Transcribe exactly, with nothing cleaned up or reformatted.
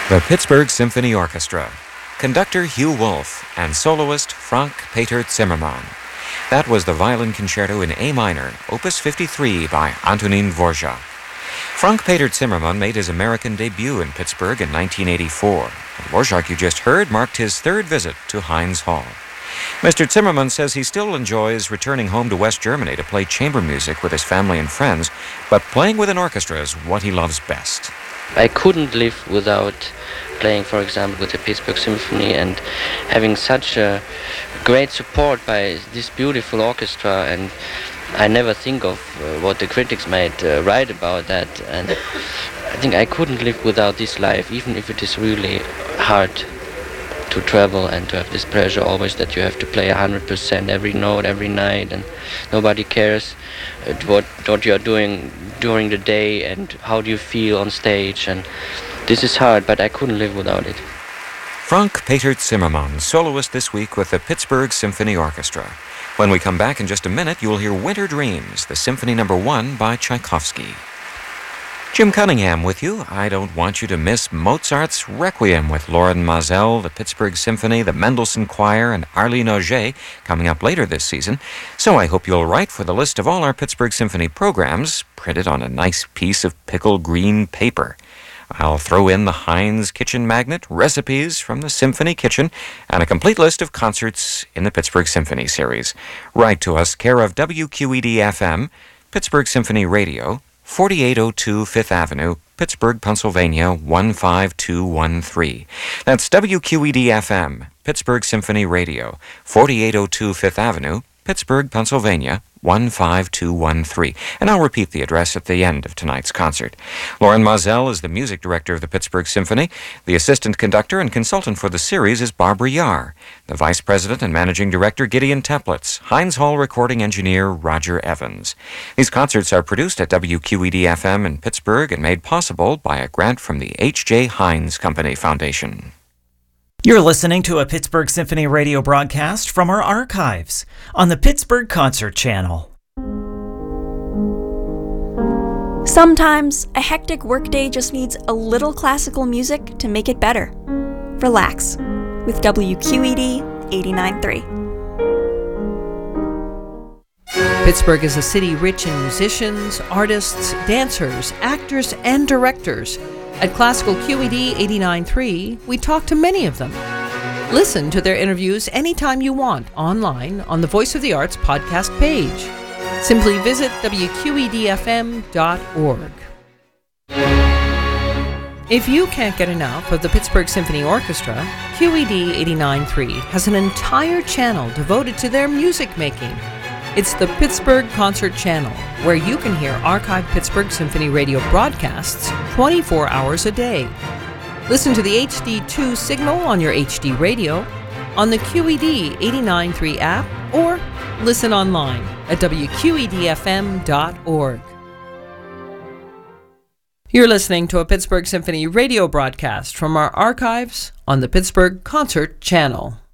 The Pittsburgh Symphony Orchestra, conductor Hugh Wolf and soloist Frank Peter Zimmermann. That was the Violin Concerto in A minor, Opus fifty-three by Antonín Dvorak. Frank Peter Zimmermann made his American debut in Pittsburgh in nineteen eighty-four. The Dvorak you just heard marked his third visit to Heinz Hall. Mister Zimmermann says he still enjoys returning home to West Germany to play chamber music with his family and friends, but playing with an orchestra is what he loves best. I couldn't live without playing, for example, with the Pittsburgh Symphony and having such a great support by this beautiful orchestra, and I never think of uh, what the critics might uh, write about that, and I think I couldn't live without this life, even if it is really hard to travel and to have this pressure always that you have to play one hundred percent every note, every night, and nobody cares uh, what, what you're doing during the day and how do you feel on stage, and this is hard, but I couldn't live without it. Frank Peter Zimmermann, soloist this week with the Pittsburgh Symphony Orchestra. When we come back in just a minute, you'll hear Winter Dreams, the Symphony Number One by Tchaikovsky. Jim Cunningham with you. I don't want you to miss Mozart's Requiem with Loren Maazel, the Pittsburgh Symphony, the Mendelssohn Choir, and Arlene Auger coming up later this season. So I hope you'll write for the list of all our Pittsburgh Symphony programs, printed on a nice piece of pickle green paper. I'll throw in the Heinz Kitchen Magnet, recipes from the Symphony Kitchen, and a complete list of concerts in the Pittsburgh Symphony series. Write to us, care of W Q E D F M, Pittsburgh Symphony Radio, forty-eight oh two Fifth Avenue, Pittsburgh, Pennsylvania, one five two one three. That's W Q E D F M, Pittsburgh Symphony Radio, forty-eight oh two Fifth Avenue, Pittsburgh, Pennsylvania, one five two one three. And I'll repeat the address at the end of tonight's concert. Loren Maazel is the music director of the Pittsburgh Symphony. The assistant conductor and consultant for the series is Barbara Yar. The vice president and managing director, Gideon Teplitz. Heinz Hall recording engineer, Roger Evans. These concerts are produced at W Q E D F M in Pittsburgh and made possible by a grant from the H J. Heinz Company Foundation. You're listening to a Pittsburgh Symphony radio broadcast from our archives on the Pittsburgh Concert Channel. Sometimes a hectic workday just needs a little classical music to make it better. Relax with W Q E D eighty-nine point three. Pittsburgh is a city rich in musicians, artists, dancers, actors, and directors. At Classical Q E D eighty-nine point three, we talk to many of them. Listen to their interviews anytime you want online on the Voice of the Arts podcast page. Simply visit W Q E D F M dot org. If you can't get enough of the Pittsburgh Symphony Orchestra, Q E D eighty-nine point three has an entire channel devoted to their music making. It's the Pittsburgh Concert Channel, where you can hear archived Pittsburgh Symphony radio broadcasts twenty-four hours a day. Listen to the H D two signal on your H D radio, on the Q E D eighty-nine point three app, or listen online at W Q E D F M dot org. You're listening to a Pittsburgh Symphony radio broadcast from our archives on the Pittsburgh Concert Channel.